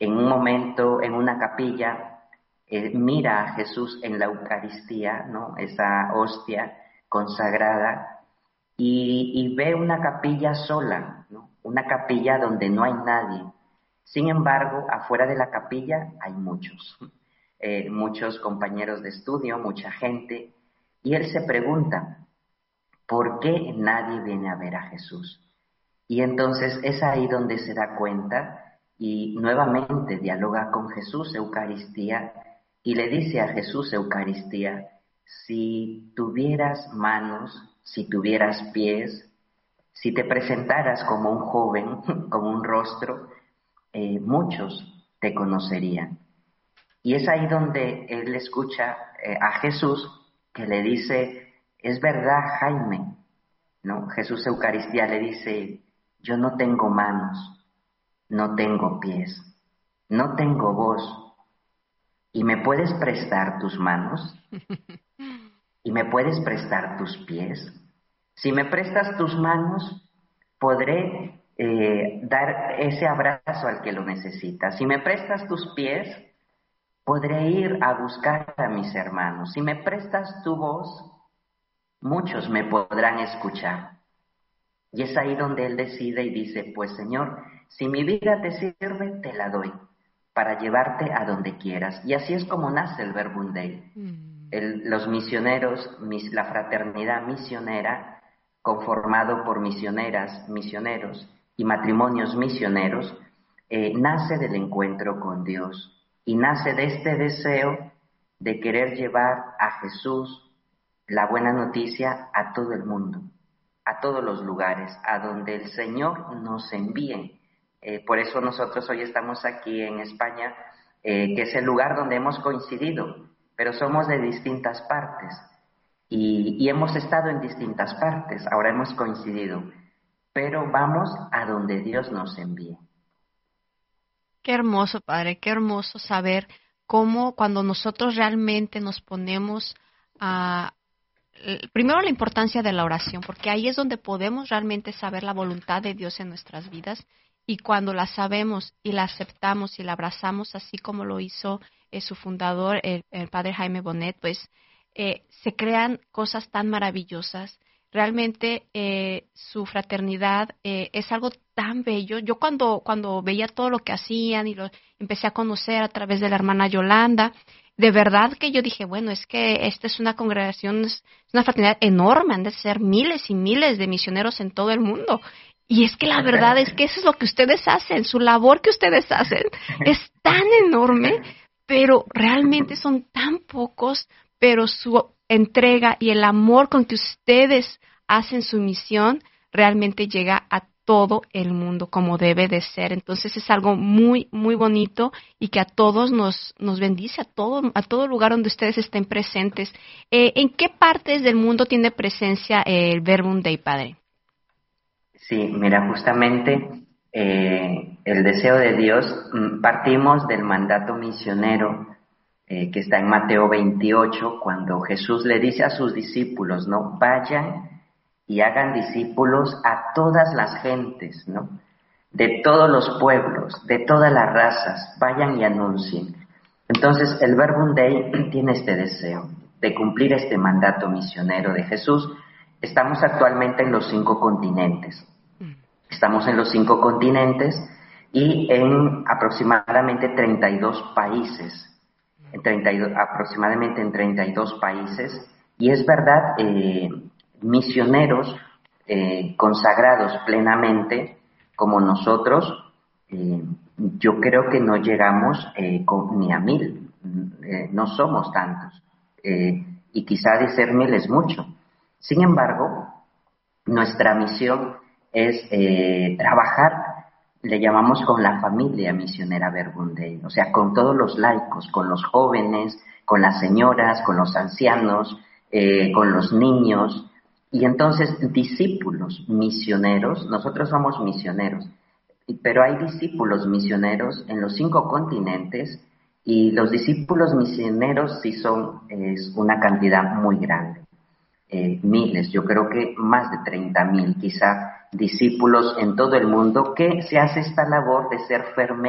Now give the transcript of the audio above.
En un momento, en una capilla, mira a Jesús en la Eucaristía, ¿no? Esa hostia consagrada, y ve una capilla sola, ¿no? Una capilla donde no hay nadie. Sin embargo, afuera de la capilla hay muchos compañeros de estudio, mucha gente, y él se pregunta, ¿por qué nadie viene a ver a Jesús? Y entonces es ahí donde se da cuenta y nuevamente dialoga con Jesús, Eucaristía, y le dice a Jesús, Eucaristía, si tuvieras manos, si tuvieras pies, si te presentaras como un joven, como un rostro, muchos te conocerían. Y es ahí donde él escucha a Jesús que le dice, es verdad, Jaime, ¿no? Jesús Eucaristía le dice, yo no tengo manos, no tengo pies, no tengo voz, ¿y me puedes prestar tus manos? ¿Y me puedes prestar tus pies? Si me prestas tus manos, podré dar ese abrazo al que lo necesita. Si me prestas tus pies, podré ir a buscar a mis hermanos. Si me prestas tu voz, muchos me podrán escuchar. Y es ahí donde él decide y dice, pues Señor, si mi vida te sirve, te la doy para llevarte a donde quieras. Y así es como nace el Verbum Dei. Los misioneros, la fraternidad misionera, conformado por misioneras, misioneros y matrimonios misioneros, nace del encuentro con Dios y nace de este deseo de querer llevar a Jesús, la buena noticia, a todo el mundo, a todos los lugares, a donde el Señor nos envíe. Por eso nosotros hoy estamos aquí en España, que es el lugar donde hemos coincidido, pero somos de distintas partes y hemos estado en distintas partes, ahora hemos coincidido, pero vamos a donde Dios nos envíe. Qué hermoso, Padre, qué hermoso saber cómo cuando nosotros realmente nos ponemos a... Primero la importancia de la oración, porque ahí es donde podemos realmente saber la voluntad de Dios en nuestras vidas, y cuando la sabemos y la aceptamos y la abrazamos, así como lo hizo su fundador, el Padre Jaime Bonet, pues se crean cosas tan maravillosas. Realmente su fraternidad es algo tan bello. Yo cuando veía todo lo que hacían y lo empecé a conocer a través de la hermana Yolanda, de verdad que yo dije, bueno, es que esta es una congregación, es una fraternidad enorme, han de ser miles y miles de misioneros en todo el mundo. Y es que la verdad es que eso es lo que ustedes hacen, su labor que ustedes hacen es tan enorme, pero realmente son tan pocos, pero su entrega y el amor con que ustedes hacen su misión realmente llega a todo el mundo como debe de ser. Entonces es algo muy, muy bonito y que a todos nos bendice, a todo lugar donde ustedes estén presentes. ¿En qué partes del mundo tiene presencia el Verbum Dei, Padre? Sí, mira, justamente el deseo de Dios, partimos del mandato misionero que está en Mateo 28, cuando Jesús le dice a sus discípulos, ¿no? Vayan y hagan discípulos a todas las gentes, ¿no? De todos los pueblos, de todas las razas, vayan y anuncien. Entonces, el Verbum Dei tiene este deseo de cumplir este mandato misionero de Jesús. Estamos actualmente en los 5 continentes. Estamos en los 5 continentes y en aproximadamente 32 países. Aproximadamente en 32 países. Y es verdad, misioneros consagrados plenamente como nosotros, yo creo que no llegamos ni a 1000, no somos tantos, y quizá de ser 1000 es mucho. Sin embargo, nuestra misión es trabajar, le llamamos con la familia misionera Verbum Dei, o sea, con todos los laicos, con los jóvenes, con las señoras, con los ancianos, con los niños. Y entonces, discípulos misioneros, nosotros somos misioneros, pero hay discípulos misioneros en los 5 continentes, y los discípulos misioneros sí es una cantidad muy grande. Miles, yo creo que más de 30.000 quizá, discípulos en todo el mundo, que se hace esta labor de ser